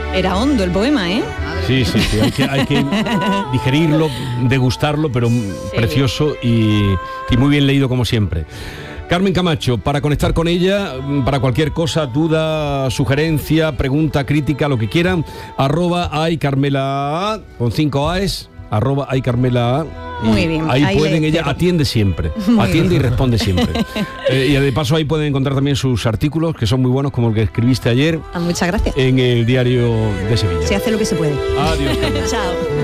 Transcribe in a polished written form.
Era hondo el poema, ¿eh? Sí, hay que digerirlo, degustarlo, pero precioso y muy bien leído como siempre. Carmen Camacho, para conectar con ella, para cualquier cosa, duda, sugerencia, pregunta, crítica, lo que quieran, @aycarmela con 5 A's, @aycarmela. Muy bien. Ahí pueden, ella atiende siempre, atiende y responde siempre. Y de paso ahí pueden encontrar también sus artículos, que son muy buenos, como el que escribiste ayer. Muchas gracias. En el Diario de Sevilla. Se hace lo que se puede. Adiós, Carmen. Chao.